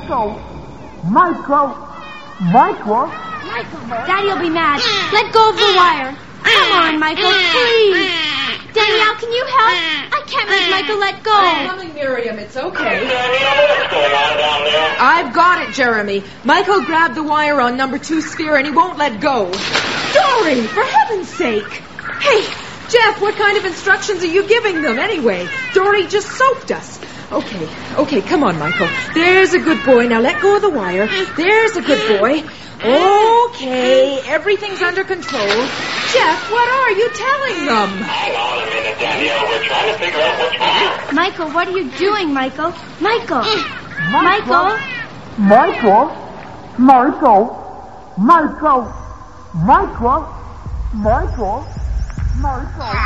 Michael! Michael! Michael! Michael, Daddy'll be mad. Let go of the wire. Come on, Michael, please. Danielle, can you help? I can't make Michael let go. I'm coming, Miriam. It's okay. What's going on down there? I've got it, Jeremy. Michael grabbed the wire on number 2 sphere and he won't let go. Dory, for heaven's sake. Hey, Jeff, what kind of instructions are you giving them anyway? Dory just soaked us. Okay, come on, Michael. There's a good boy. Now let go of the wire. There's a good boy. Okay, everything's under control. Jeff, what are you telling them? Hang on a minute, Danielle. We're trying to figure out what's wrong. Michael, what are you doing, Michael? Michael! Michael! Michael! Michael! Michael! Michael! Michael! Michael!